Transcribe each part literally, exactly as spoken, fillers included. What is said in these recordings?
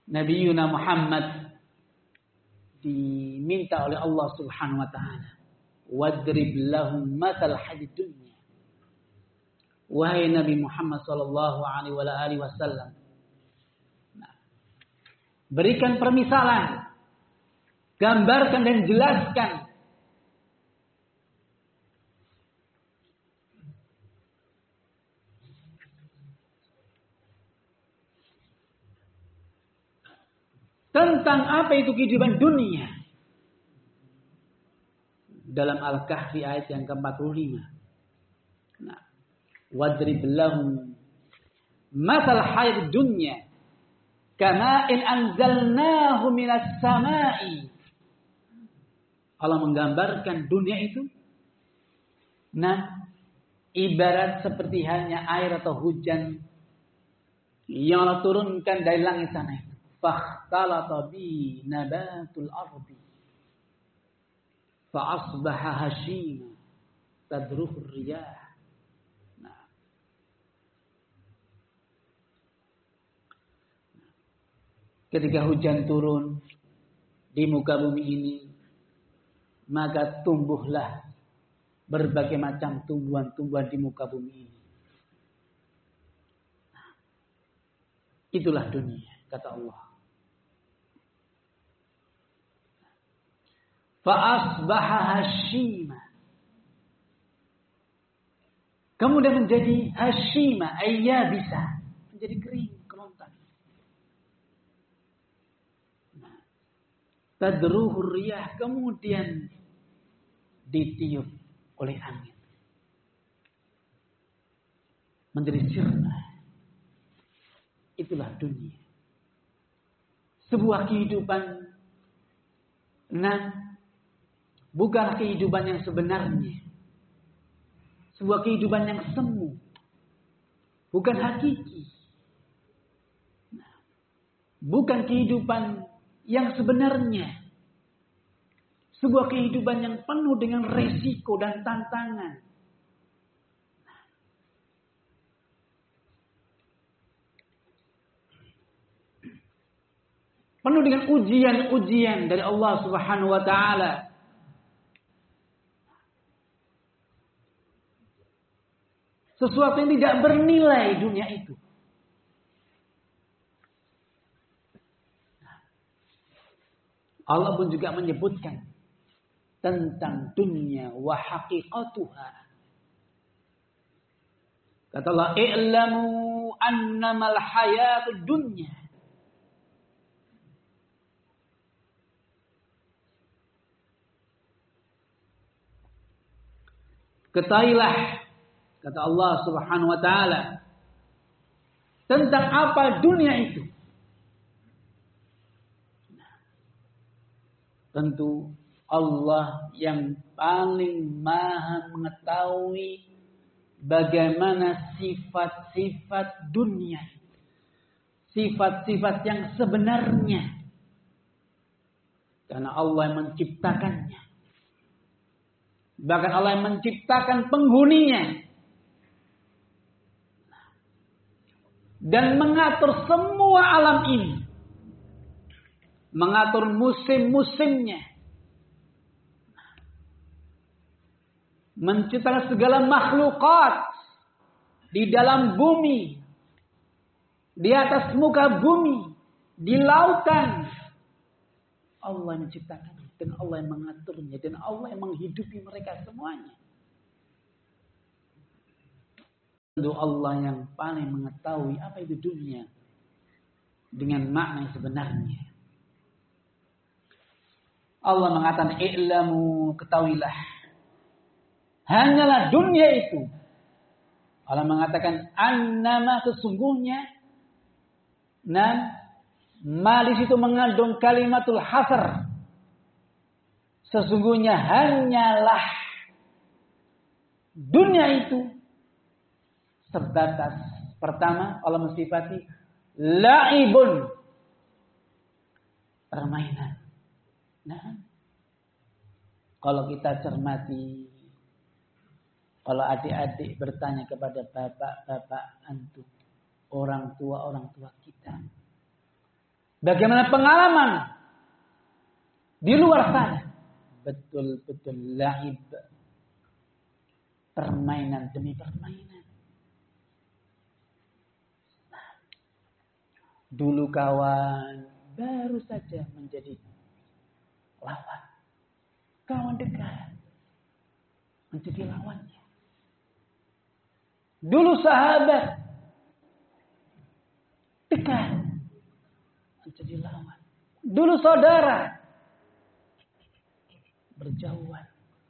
Nabiuna Muhammad diminta oleh Allah Subhanahu wa taala, wadrib lahum matal hadid dunya. Wahai Nabi Muhammad sallallahu alaihi wasallam, nah, berikan permisalan, gambarkan dan jelaskan tentang apa itu kehidupan dunia. Dalam Al-Kahfi ayat yang ke-empat puluh lima. Nah, wadrib lahum mathal hayat dunya kama in anzalnahu minas samai. Allah menggambarkan dunia itu, nah, ibarat seperti hanya air atau hujan yang Allah turunkan dari langit sana itu. Fakhtalata bi nabatul ardi fa asbaha hashima tadruhu riyah. Nah. Ketika hujan turun di muka bumi ini, maka tumbuhlah berbagai macam tumbuhan-tumbuhan di muka bumi ini. Itulah dunia, kata Allah. Fa'asbaha hashima. Kemudian menjadi hashima, ayyabisa, menjadi kering, kerontang. Nah, tadruhu riyah, kemudian ditiup oleh angin. Menjadi sirna. Itulah dunia. Sebuah kehidupan, nah, bukan kehidupan yang sebenarnya. Sebuah kehidupan yang semu. Bukan hakiki. Nah, bukan kehidupan yang sebenarnya. Sebuah kehidupan yang penuh dengan resiko dan tantangan. Penuh dengan ujian-ujian dari Allah Subhanahu wa taala. Sesuatu yang tidak bernilai dunia itu. Allah pun juga menyebutkan tentang dunia wa haqiqatuha. Kata Allah, "I'lamu annamal hayatud dunya." Ketahuilah, kata Allah Subhanahu wa taala, tentang apa dunia itu. Tentu Allah yang paling maha mengetahui bagaimana sifat-sifat dunia. Sifat-sifat yang sebenarnya. Karena Allah yang menciptakannya. Bahkan Allah yang menciptakan penghuninya. Dan mengatur semua alam ini. Mengatur musim-musimnya. Menciptakan segala makhlukat. Di dalam bumi. Di atas muka bumi. Di lautan. Allah yang menciptakannya. Dan Allah yang mengaturnya. Dan Allah yang menghidupi mereka semuanya. Tentu Allah yang paling mengetahui apa itu dunia. Dengan makna yang sebenarnya. Allah mengatakan, "I'lamu, ketahuilah. Hanyalah dunia itu." Allah mengatakan, "Annama, sesungguhnya." Nah, ma di situ mengandung kalimatul hasr. Sesungguhnya hanyalah dunia itu sebatas, pertama Allah mensifati la'ibun, permainan. Nah, kalau kita cermati, kalau adik-adik bertanya kepada bapak-bapak antum, orang tua-orang tua kita, Bagaimana pengalaman di luar sana? Betul-betul laib. Permainan demi permainan. Nah, dulu kawan baru saja menjadi lawan. Kawan dekat menjadi lawannya. Dulu sahabat dekat menjadi lawan. Dulu saudara berjauhan.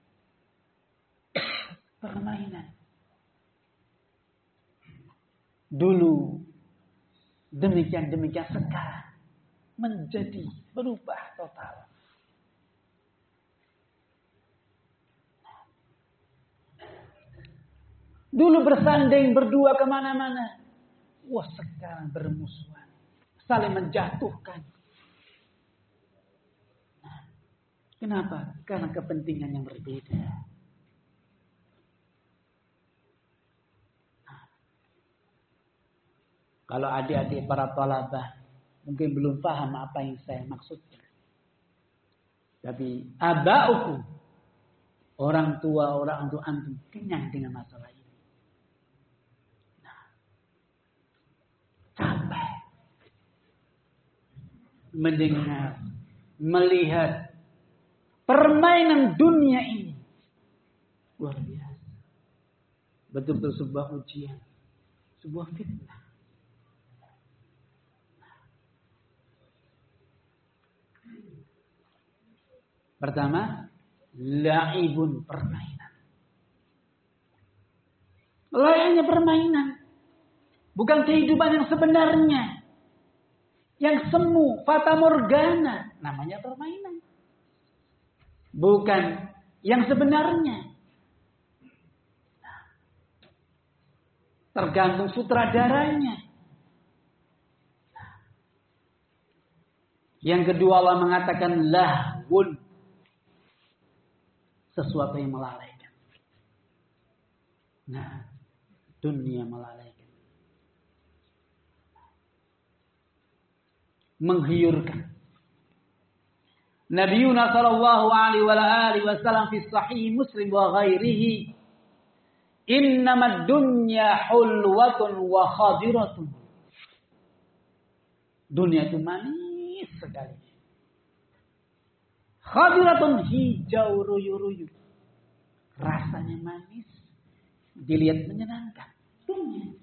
Permainan. Dulu demikian-demikian, sekarang menjadi berubah total. Dulu bersanding berdua kemana-mana. Wah, sekarang bermusuhan. Saling menjatuhkan. Nah, kenapa? Karena kepentingan yang berbeda. Nah, kalau adik-adik para thalabah mungkin belum paham apa yang saya maksudkan. Tapi abaukum, orang tua, orang tua antum kenyang dengan masalah ini. Capek mendengar, melihat permainan dunia ini. Luar biasa. Betul-betul sebuah ujian, sebuah fitnah. Pertama, laibun, permainan. Layaknya permainan. Bukan kehidupan yang sebenarnya. Yang semu, fata morgana. Namanya permainan. Bukan yang sebenarnya. Tergantung sutradaranya. Yang kedua Allah mengatakan lahwun. Sesuatu yang melalaikan. Nah, dunia melalaikan. Menghiurkan. Nabi Yunus sallallahu alaihi wasallam fi sahih Muslim wa ghairihi, innamad dunya hulwatun wa khadiratun. Dunia itu manis sekali. Khadiratun, hijau ruyu-ruyu. Rasanya manis, dilihat menyenangkan. Dunia.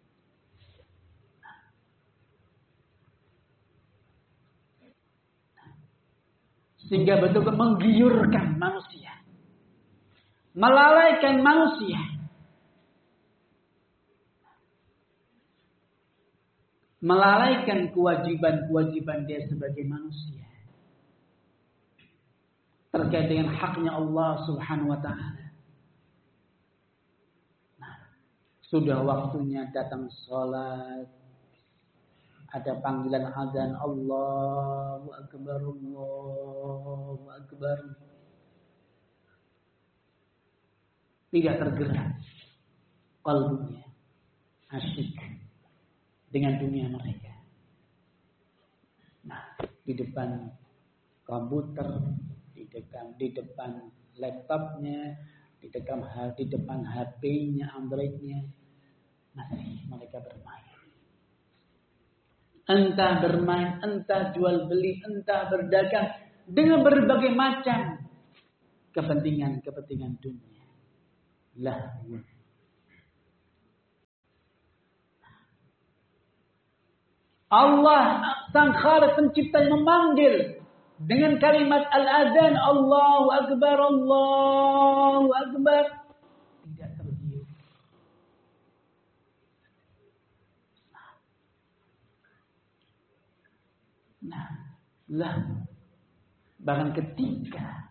Sehingga betul-betul menggiurkan manusia. Melalaikan manusia. Melalaikan kewajiban-kewajiban dia sebagai manusia. Terkait dengan haknya Allah subhanahu wa ta'ala. Nah, sudah waktunya datang sholat. Ada panggilan azan, Allahu Akbar, Allahu Akbar. Tidak tergerak kalbunya, asyik dengan dunia mereka. Nah, di depan komputer, di depan di depan laptopnya, di depan di depan H P-nya, Android-nya, masih mereka bermain. Entah bermain, entah jual beli, entah berdagang dengan berbagai macam kepentingan-kepentingan dunia. Lahwun. Allah sang Khaliq pencipta memanggil dengan kalimat al-adzan, Allahu Akbar, Allahu Akbar. Tidak tergiur. Nah, lah, bahkan ketika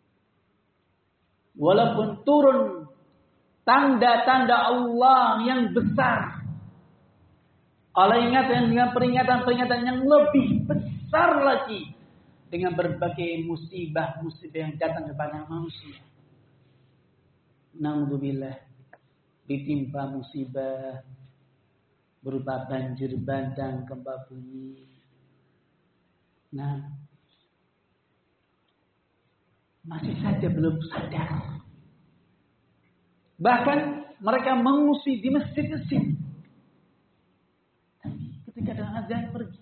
walaupun turun tanda-tanda Allah yang besar, Allah ingatkan dengan peringatan-peringatan yang lebih besar lagi dengan berbagai musibah-musibah yang datang kepada manusia. Naudzubillah, ditimpa musibah berupa banjir bandang, gempa bumi, Nah, masih saja belum sadar. Bahkan mereka mengungsi di masjid-masjid. Tapi ketika ada azan pergi.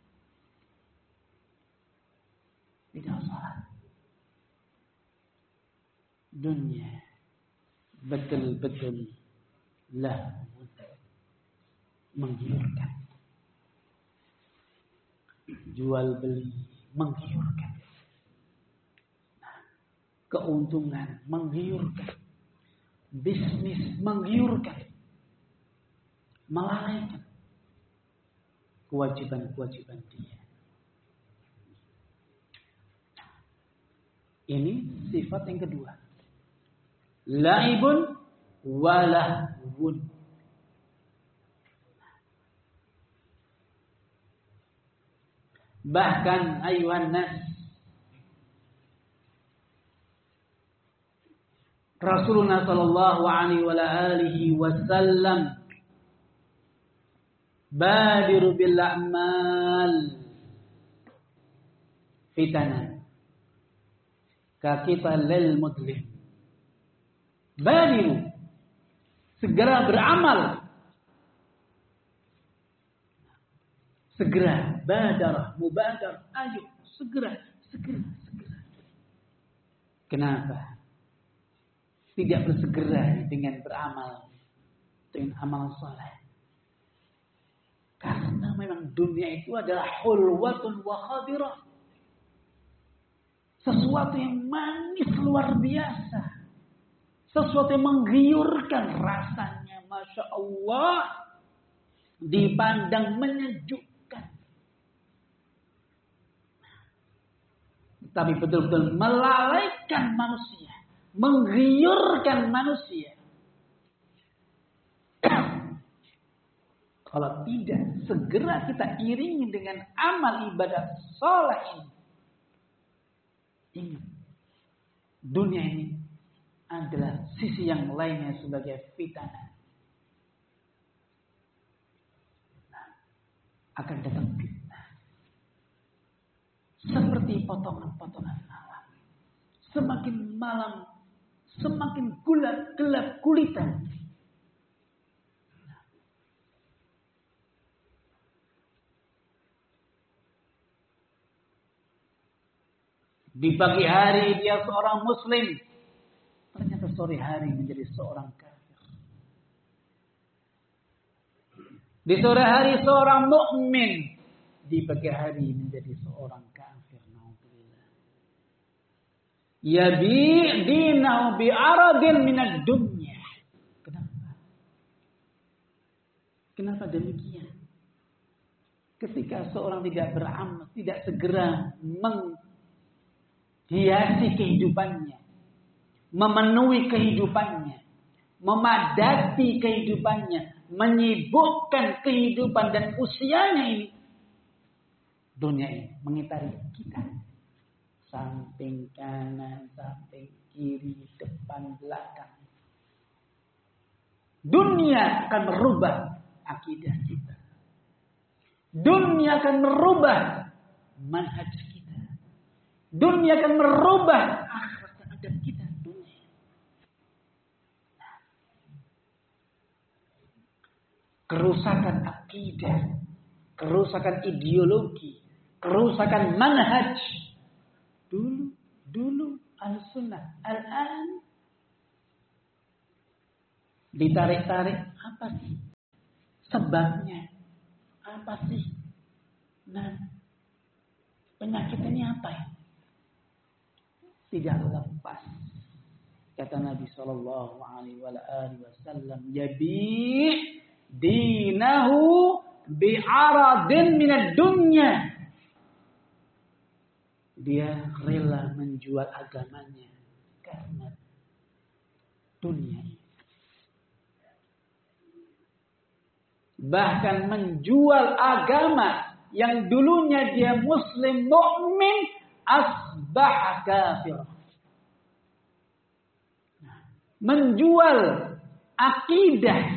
Tidak salat. Dunia betul-betul lah menggiurkan. Jual beli menggiurkan. Nah, keuntungan menggiurkan. Bisnis menggiurkan. Melalaikan kewajiban-kewajiban dia. Ini sifat yang kedua. Laibun walahwun. Bahkan ayuhan nas, Rasulullah sallallahu alaihi wasallam badiru bil a'mal fitanan ka kita lil mudlim. Badiru, segera beramal. Segera, badarah, mubadar, ayo, segera, segera, segera. Kenapa? Tidak bersegera dengan beramal, dengan amal saleh. Karena memang dunia itu adalah hulwatun wa khadirah. Sesuatu yang manis luar biasa. Sesuatu yang menggiurkan rasanya. Masya Allah. Dipandang menyejukkan. Tapi betul-betul melalaikan manusia. Menggiurkan manusia. Kalau tidak, segera kita iringi dengan amal ibadah saleh ini. Ingat, dunia ini adalah sisi yang lainnya sebagai fitnah. Nah, akan datang fitnah. Seperti potongan-potongan alam. Semakin malam, semakin gelap, gelap gulita. Di pagi hari dia seorang muslim. Ternyata sore hari menjadi seorang kafir. Di sore hari seorang mukmin. Di pagi hari menjadi seorang kafir. Nauzubillah. Yabi dinahu bi aradin minad dunya. Kenapa? Kenapa demikian? Ketika seorang tidak beramal, tidak segera meng hiasi kehidupannya, memenuhi kehidupannya, memadati kehidupannya, menyibukkan kehidupan dan usianya ini. Dunia ini mengitari kita. Samping kanan, samping kiri, depan, belakang. Dunia akan merubah akidah kita. Dunia akan merubah manhaj kita. Dunia akan merubah akhirat yang ada di kita. Dunia. Kerusakan akidah, kerusakan ideologi, kerusakan manhaj. Dulu, dulu al-sunnah, al-an ditarik-tarik. Apa sih sebabnya? Apa sih? Nah, penyakit ini apa ya? Tidak lepas. Kata Nabi sallallahu alaihi wasallam, "Yabi dinahu bi'aradin minad dunya." Dia rela menjual agamanya karena dunia. Bahkan menjual agama yang dulunya dia muslim mukmin, asbah kafir. Menjual akidah